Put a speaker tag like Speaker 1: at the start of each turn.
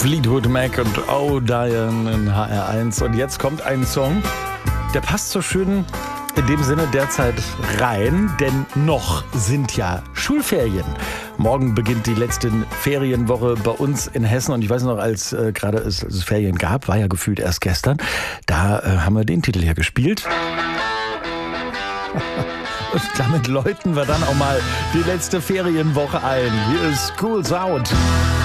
Speaker 1: Fleetwood Mac und Oh Diane in HR1. Und jetzt kommt ein Song, der passt so schön in dem Sinne derzeit rein, denn noch sind ja Schulferien. Morgen beginnt die letzte Ferienwoche bei uns in Hessen. Und ich weiß noch, als gerade es Ferien gab, war ja gefühlt erst gestern, da haben wir den Titel hier gespielt. Und damit läuten wir dann auch mal die letzte Ferienwoche ein. Hier ist School's Out.